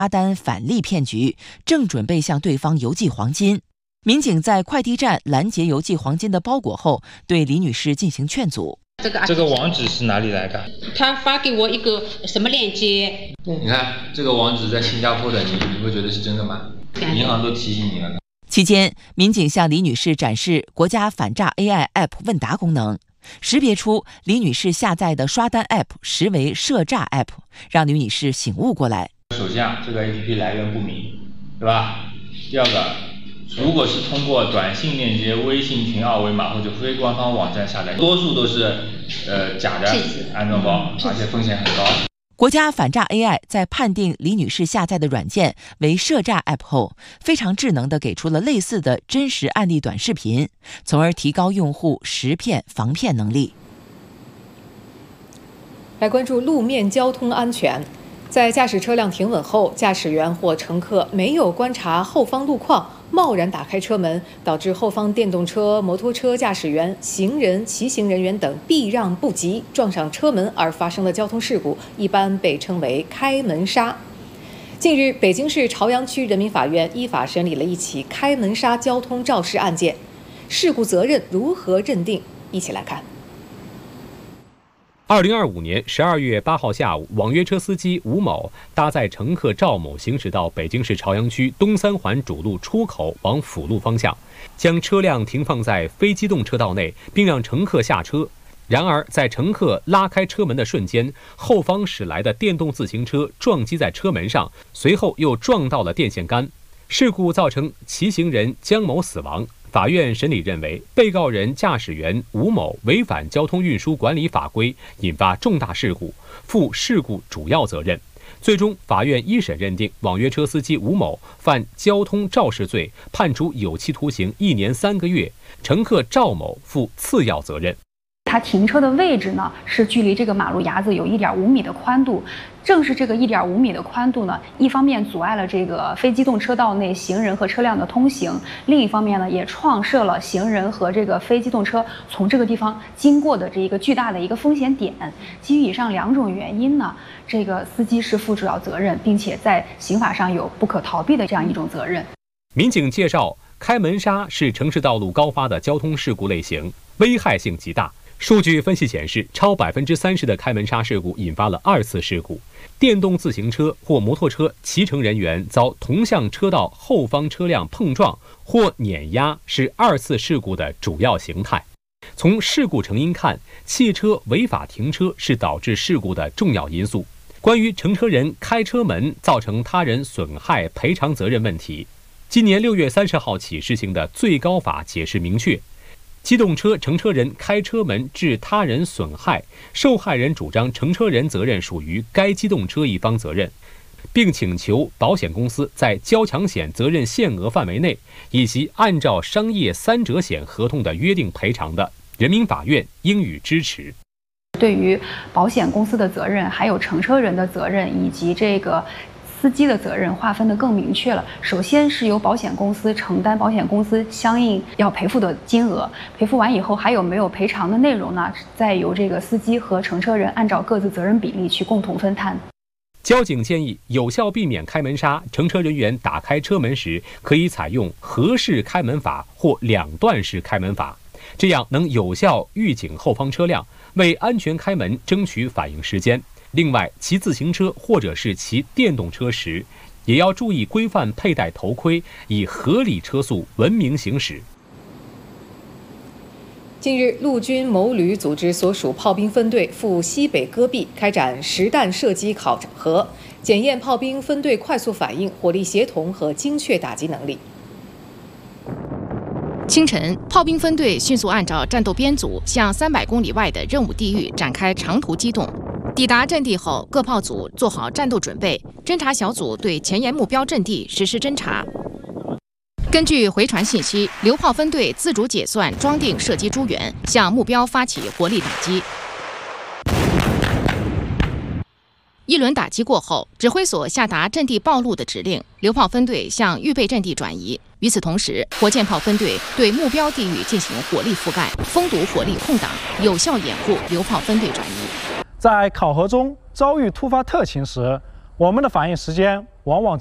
刷单返利骗局，正准备向对方邮寄黄金。民警在快递站拦截邮寄黄金的包裹后，对李女士进行劝阻。 这个网址是哪里来的？ 他发给我一个什么链接？ 你看这个网址在新加坡的，你会觉得是真的吗？银行都提醒你了。 期间，民警向李女士展示国家反诈 AI App 问答功能，识别出李女士下载的刷单 App 实为涉诈 App， 让李女士醒悟过来。 首先这个 APP 来源不明，对吧？第二个，如果是通过短信链接、微信群二维码或者非官方网站下载，多数都是假的安装包，而且风险很高。 国家反诈 AI 在判定李女士下载的软件为涉诈 App 后，非常智能地给出了类似的真实案例短视频，从而提高用户识骗防骗能力。 来关注路面交通安全。在驾驶车辆停稳后，驾驶员或乘客没有观察后方路况，贸然打开车门，导致后方电动车、摩托车驾驶员、行人、骑行人员等避让不及，撞上车门而发生的交通事故，一般被称为开门杀。近日，北京市朝阳区人民法院依法审理了一起开门杀交通肇事案件，事故责任如何认定？一起来看。 2025年12月8号下午，网约车司机吴某搭载乘客赵某行驶到北京市朝阳区东三环主路出口往辅路方向，将车辆停放在非机动车道内，并让乘客下车。然而，在乘客拉开车门的瞬间，后方驶来的电动自行车撞击在车门上，随后又撞到了电线杆。事故造成骑行人江某死亡。法院审理认为，被告人驾驶员吴某违反交通运输管理法规，引发重大事故，负事故主要责任。最终，法院一审认定网约车司机吴某犯交通肇事罪，判处有期徒刑1年3个月；乘客赵某负次要责任。 它停车的位置呢，是距离这个马路牙子有1.5米的宽度。正是这个1.5米的宽度呢，一方面阻碍了这个非机动车道内行人和车辆的通行，另一方面呢，也创设了行人和这个非机动车从这个地方经过的这一个巨大的一个风险点。基于以上2种原因呢，这个司机是负主要责任，并且在刑法上有不可逃避的这样一种责任。 民警介绍，开门杀是城市道路高发的交通事故类型，危害性极大。数据分析显示，超30%的开门杀事故引发了2次事故。电动自行车或摩托车骑乘人员遭同向车道后方车辆碰撞或碾压是2次事故的主要形态。从事故成因看，汽车违法停车是导致事故的重要因素。关于乘车人开车门造成他人损害赔偿责任问题，今年6月30号起施行的最高法解释明确，机动车乘车人开车门致他人损害，受害人主张乘车人责任属于该机动车一方责任，并请求保险公司在交强险责任限额范围内，以及按照商业3者险合同的约定赔偿的，人民法院应予支持。 对于保险公司的责任，还有乘车人的责任，以及这个司机的责任划分得更明确了。首先是由保险公司承担保险公司相应要赔付的金额，赔付完以后还有没有赔偿的内容呢？再由这个司机和乘车人按照各自责任比例去共同分摊。 交警建议，有效避免开门杀，乘车人员打开车门时可以采用合式开门法或2段式开门法，这样能有效预警后方车辆，为安全开门争取反应时间。另外，骑自行车或者是骑电动车时，也要注意规范佩戴头盔，以合理车速文明行驶。 近日，陆军某旅组织所属炮兵分队赴西北戈壁开展实弹射击考核，检验炮兵分队快速反应、火力协同和精确打击能力。 清晨，炮兵分队迅速按照战斗编组向300公里外的任务地域展开长途机动。抵达阵地后，各炮组做好战斗准备，侦察小组对前沿目标阵地实施侦察。根据回传信息，榴炮分队自主解算装订射击诸元，向目标发起火力打击。一轮打击过后，指挥所下达阵地暴露的指令，榴炮分队向预备阵地转移。与此同时，火箭炮分队对目标地域进行火力覆盖，封堵火力空档，有效掩护榴炮分队转移。 在考核中遭遇突发特情时， 我们的反应时间往往